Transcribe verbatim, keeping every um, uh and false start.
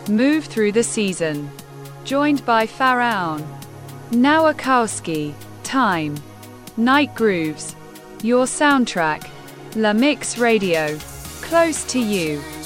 Move through the season. Joined by Pharaon. Nowakowski. Time. Night Grooves. Your soundtrack. La Mix Radio. Close to you.